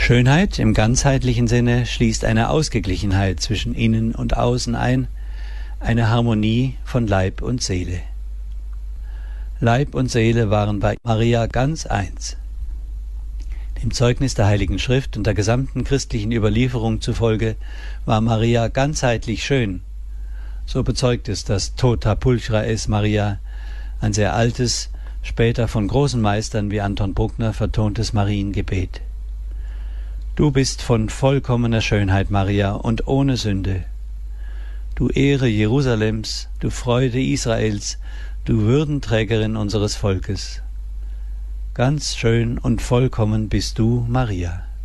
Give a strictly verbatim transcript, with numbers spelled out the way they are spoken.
Schönheit im ganzheitlichen Sinne schließt eine Ausgeglichenheit zwischen Innen und Außen ein, eine Harmonie von Leib und Seele. Leib und Seele waren bei Maria ganz eins. Dem Zeugnis der Heiligen Schrift und der gesamten christlichen Überlieferung zufolge war Maria ganzheitlich schön. So bezeugt es das Tota Pulchra es Maria, ein sehr altes, später von großen Meistern wie Anton Bruckner vertontes Mariengebet. Du bist von vollkommener Schönheit, Maria, und ohne Sünde. Du Ehre Jerusalems, du Freude Israels, du Würdenträgerin unseres Volkes. Ganz schön und vollkommen bist du, Maria.